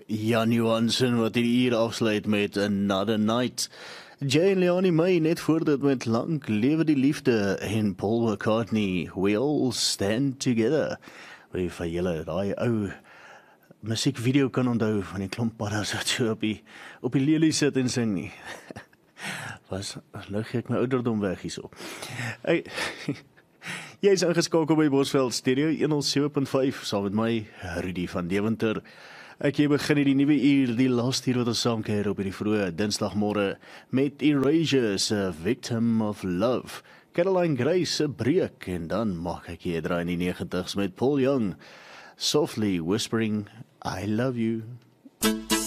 Jan Johansson wat die uur afsluit met Another Night. Jay en Leonie May net voor dit met Lang Lewe die Liefde en Paul McCartney, We All Stand Together. Wie van julle daai ou musiekvideo kan onthou van die klomp paddas wat so op die lelie sit en sing nie. Nou gee ek my ouderdom weg hierso. Hey, jy is ingeskakel by Bosveld Stereo 107.5 saam met my, Rudy van Deventer. Ek begin die nuwe uur, die laaste uur wat ons saam kuier op hierdie vroeë Dinsdagmôre met Erasure se Victim of Love, Caroline Grace se Breek en dan maak ek hier draai in die 90's met Paul Young, Softly Whispering I Love You.